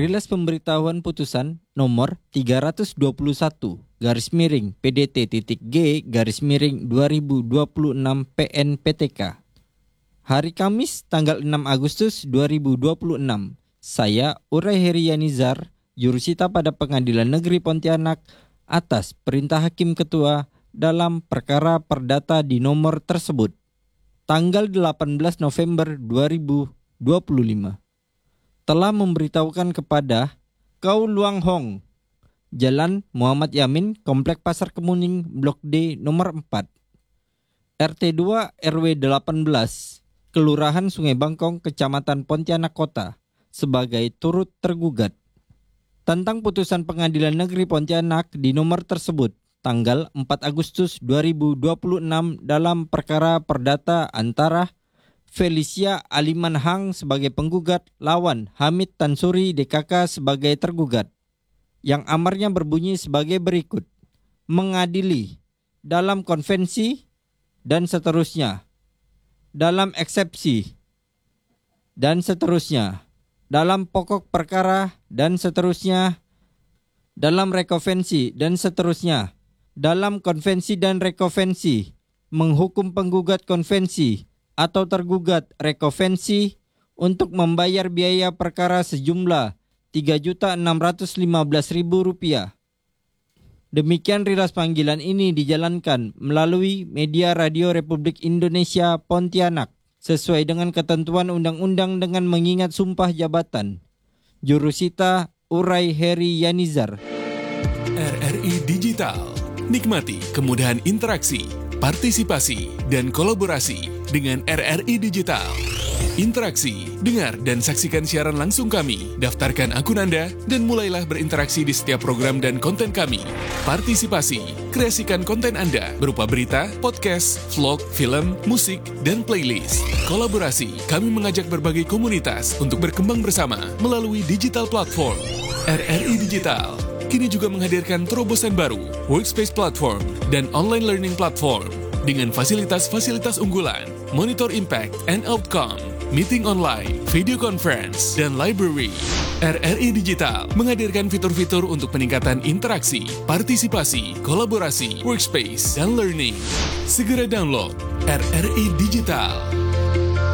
Rilis pemberitahuan putusan nomor 321 PDT.G/2026 PNPTK. Hari Kamis tanggal 6 Agustus 2026. Saya Uray Herianizar, jurusita pada Pengadilan Negeri Pontianak atas perintah Hakim Ketua dalam perkara perdata di nomor tersebut. Tanggal 18 November 2025. Telah memberitahukan kepada Kau Luang Hong, Jalan Muhammad Yamin, Komplek Pasar Kemuning, Blok D nomor 4, RT 2 RW 18, Kelurahan Sungai Bangkong, Kecamatan Pontianak Kota, sebagai turut tergugat. Tentang putusan Pengadilan Negeri Pontianak di nomor tersebut, tanggal 4 Agustus 2026 dalam perkara perdata antara Felicia Aliman Hang sebagai penggugat lawan Hamid Tansuri DKK sebagai tergugat, yang amarnya berbunyi sebagai berikut. Mengadili dalam konvensi dan seterusnya, dalam eksepsi dan seterusnya, dalam pokok perkara dan seterusnya, dalam rekonvensi dan seterusnya, dalam konvensi dan rekonvensi, menghukum penggugat konvensi atau tergugat rekonvensi untuk membayar biaya perkara sejumlah Rp3.615.000. Demikian rilis panggilan ini dijalankan melalui media Radio Republik Indonesia Pontianak sesuai dengan ketentuan undang-undang dengan mengingat sumpah jabatan. Jurusita Uray Herianizar. RRI Digital. Nikmati kemudahan interaksi, partisipasi, dan kolaborasi dengan RRI Digital. Interaksi, dengar dan saksikan siaran langsung kami, daftarkan akun Anda, dan mulailah berinteraksi di setiap program dan konten kami. Partisipasi, kreasikan konten Anda berupa berita, podcast, vlog, film, musik, dan playlist. Kolaborasi, kami mengajak berbagai komunitas untuk berkembang bersama melalui digital platform. RRI Digital kini juga menghadirkan terobosan baru, workspace platform, dan online learning platform dengan fasilitas-fasilitas unggulan, monitor impact and outcome, meeting online, video conference, dan library. RRI Digital menghadirkan fitur-fitur untuk peningkatan interaksi, partisipasi, kolaborasi, workspace, dan learning. Segera download RRI Digital.